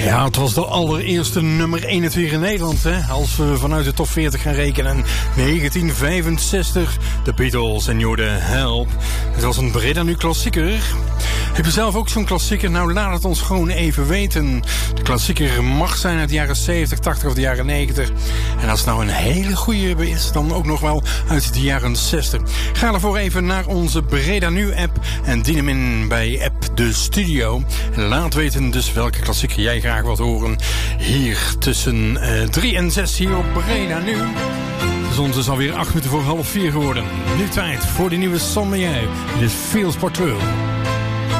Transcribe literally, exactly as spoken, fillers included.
Ja, het was de allereerste nummer eenentwintig in Nederland, hè? Als we vanuit de top veertig gaan rekenen. negentien vijfenzestig, de Beatles en Jorde Help. Het was een Breda Nu klassieker. Heb je zelf ook zo'n klassieker? Nou, laat het ons gewoon even weten. De klassieker mag zijn uit de jaren zeventig, tachtig of de jaren negentig. En als het nou een hele goede is, dan ook nog wel uit de jaren zestig. Ga ervoor even naar onze Breda Nu app en dien hem in bij App de Studio. En laat weten dus welke klassieker jij graag wilt horen. Hier tussen uh, drie en zes hier op Breda Nu. De zon is alweer acht minuten voor half vier geworden. Nu tijd voor die nieuwe San Milieu. Dit is Feels Part twee.